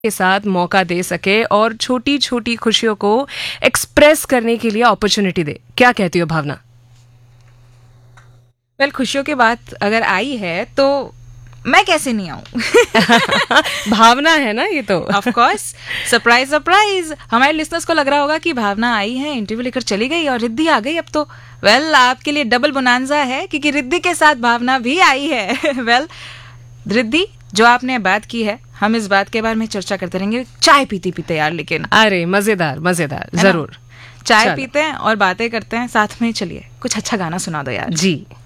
के साथ मौका दे सके और छोटी छोटी खुशियों को एक्सप्रेस करने के लिए अपॉर्चुनिटी दे। क्या कहती हो भावना? वेल, खुशियों की बात अगर आई है तो मैं कैसे नहीं आऊं। भावना है ना ये तो। Of course, surprise surprise. हमारे लिसनर्स को लग रहा होगा कि भावना आई है, इंटरव्यू लेकर चली गई और रिद्धि आ गई अब तो। वेल, आपके लिए डबल बोनांजा है क्योंकि रिद्धि के साथ भावना भी आई है। वेल रिद्धि, जो आपने बात की है, हम इस बात के बारे में चर्चा करते रहेंगे चाय पीते पीते यार। लेकिन अरे मजेदार मजेदार, जरूर चाय पीते हैं और बातें करते हैं साथ में। चलिए कुछ अच्छा गाना सुना दो यार। जी।